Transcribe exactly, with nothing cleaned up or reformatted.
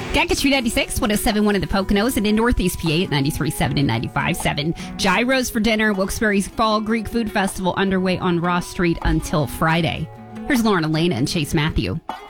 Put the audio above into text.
Got Katrina ninety-six, one oh seven point one in the Poconos, and in Northeast P A at ninety-three point seven and ninety-five point seven. Gyros for dinner. Wilkes-Barre's Fall Greek Food Festival underway on Ross Street until Friday. Here's Lauren Elena and Chase Matthew.